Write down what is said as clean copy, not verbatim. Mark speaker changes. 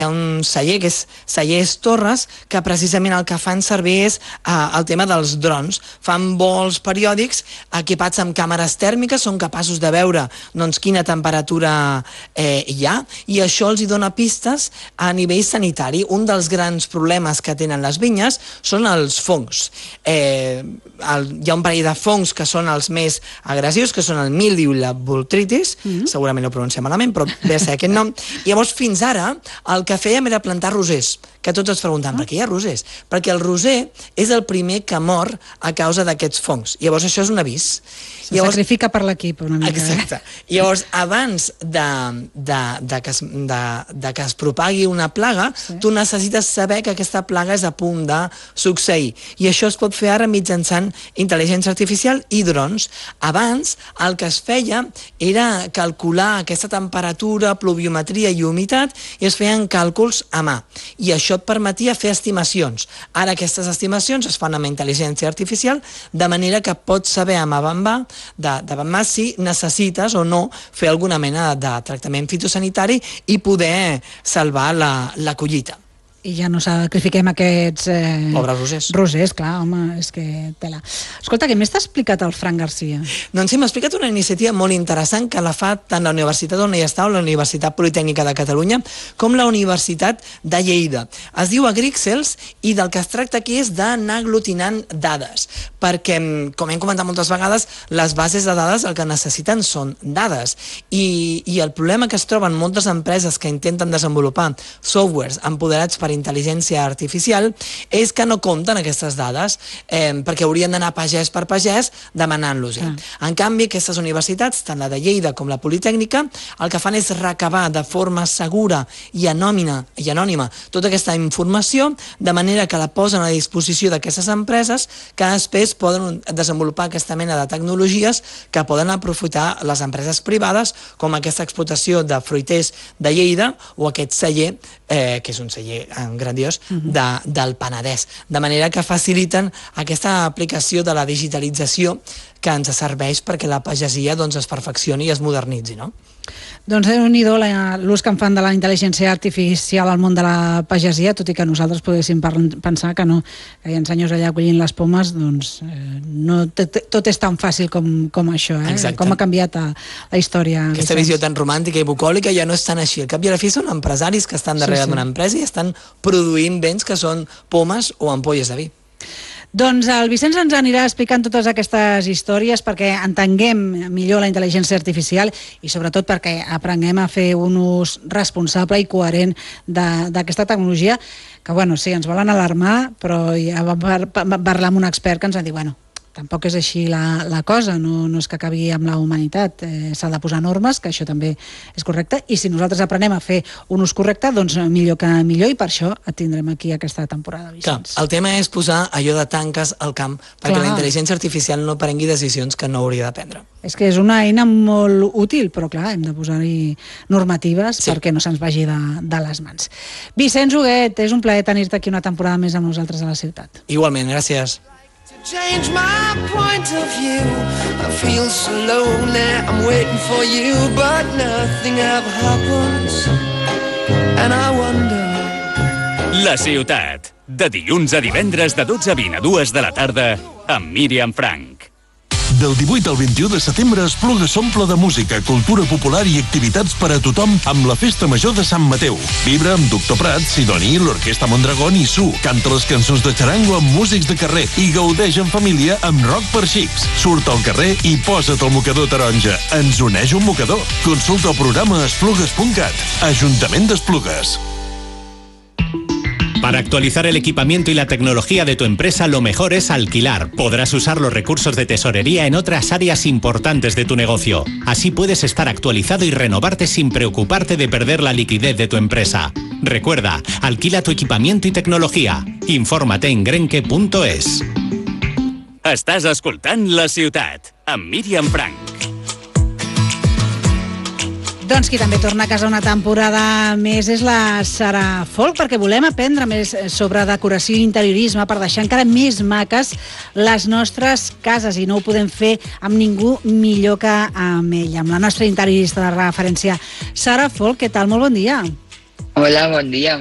Speaker 1: hi ha un celler, que és Cellers Torres, que precisament el que fan servir és el tema dels drons. Fan vols periòdics equipats amb càmeres tèrmiques, són capaços de veure quina temperatura hi ha, i això els dona pistes a nivell sanitari. Un dels grans problemes que tenen les vinyes són els fongs. Hi ha un parell de fongs que són els més agressius, que són el míldiu i la botrytis, segurament ho pronuncia malament, però ve a ser aquest nom. Llavors, fins ara, el que fèiem era plantar rosers, que tots ens pregunten, per què hi ha rosers? Perquè el roser és el primer que mor a causa d'aquests fongs. Llavors, això és un avís.
Speaker 2: Se sacrifica per l'equip una mica.
Speaker 1: Exacte. Llavors, abans de que es propagui una plaga, tu necessites saber que aquesta plaga és a punt de succeir. I això es pot fer ara mitjançant intel·ligència artificial i drons. Abans, el que es feia era calcular aquesta temperatura, pluviometria i humitat, i es feien càlculs a mà. I això et permetia fer estimacions. Ara aquestes estimacions es fan amb intel·ligència artificial, de manera que pots saber amb avant si necessites o no fer alguna mena de tractament fitosanitari i poder salvar la collita.
Speaker 2: I ja no sacrifiquem aquests...
Speaker 1: Pobres rosers.
Speaker 2: Rosers, clar, home, és que tela. Escolta, què més t'ha explicat el Fran Garcia?
Speaker 1: Doncs sí, m'ha explicat una iniciativa molt interessant que la fa tant la Universitat on ell està, la Universitat Politècnica de Catalunya, com la Universitat de Lleida. Es diu Agrixels i del que es tracta aquí és d'anar aglutinant dades, perquè, com hem comentat moltes vegades, les bases de dades el que necessiten són dades. I el problema que es troben moltes empreses que intenten desenvolupar softwares empoderats per intel·ligència artificial és que no compten aquestes dades perquè haurien d'anar pagès per pagès demanant-los. En canvi, aquestes universitats, tant la de Lleida com la Politècnica, el que fan és recabar de forma segura i anònima tota aquesta informació, de manera que la posen a disposició d'aquestes empreses que després poden desenvolupar aquesta mena de tecnologies que poden aprofitar les empreses privades, com aquesta explotació de fruiters de Lleida o aquest celler, que és un celler grandiós, del Penedès. De manera que faciliten aquesta aplicació de la digitalització que ens serveix perquè la pagesia es perfeccioni i es modernitzi, no?
Speaker 2: Doncs déu-n'hi-do l'ús que en fan de la intel·ligència artificial al món de la pagesia, tot i que nosaltres poguéssim pensar que no, que hi ha senyors allà collint les pomes, doncs no tot és tan fàcil com això, com ha canviat la història.
Speaker 1: Aquesta visió tan romàntica i bucòlica ja no és tan així. Al cap i a la fi són empresaris que estan darrere d'una empresa i estan produint béns que són pomes o ampolles de vi.
Speaker 2: Doncs el Vicenç ens anirà explicant totes aquestes històries perquè entenguem millor la intel·ligència artificial i sobretot perquè aprenguem a fer un ús responsable i coherent d'aquesta tecnologia que, bueno, sí, ens volen alarmar, però ja vam parlar amb un expert que ens va dir, bueno, tampoc és així la cosa, no és que acabi amb la humanitat, s'ha de posar normes, que això també és correcte, i si nosaltres aprenem a fer un ús correcte, doncs millor que millor, i per això et tindrem aquí aquesta temporada, Vicenç.
Speaker 1: El tema és posar allò de tanques al camp, perquè la intel·ligència artificial no prengui decisions que no hauria de prendre.
Speaker 2: És que és una eina molt útil, però clar, hem de posar-hi normatives perquè no se'ns vagi de les mans. Vicenç Huguet, és un plaer tenir-te aquí una temporada més amb nosaltres a la ciutat.
Speaker 1: Igualment, gràcies.
Speaker 3: Change my point of view. I feel so lonely, I'm waiting for you, but nothing ever happens, and I wonder.
Speaker 4: La ciutat, de dilluns a divendres de 12 a 20 a 2 de la tarda, amb Míriam Frank.
Speaker 5: Del 18 al 21 de setembre Esplugues s'omple de música, cultura popular i activitats per a tothom amb la Festa Major de Sant Mateu. Vibra amb Doctor Prat, Sidoni, l'Orquestra Mondragón i Su. Canta les cançons de xarango amb músics de carrer i gaudeix en família amb rock per xics. Surt al carrer i posa't el mocador taronja. Ens uneix un mocador. Consulta el programa a esplugues.cat. Ajuntament d'Esplugues.
Speaker 6: Para actualizar el equipamiento y la tecnología de tu empresa, lo mejor es alquilar. Podrás usar los recursos de tesorería en otras áreas importantes de tu negocio. Así puedes estar actualizado y renovarte sin preocuparte de perder la liquidez de tu empresa. Recuerda, alquila tu equipamiento y tecnología. Infórmate en grenke.es.
Speaker 4: Estàs escoltant La Ciutat, amb Míriam Frank.
Speaker 2: Doncs qui també torna a casa una temporada més és la Sara Folk, perquè volem aprendre més sobre decoració i interiorisme per deixar encara més maques les nostres cases, i no ho podem fer amb ningú millor que amb ella, amb la nostra interiorista de referència. Sara Folk, què tal? Molt bon dia.
Speaker 7: Hola, bon dia.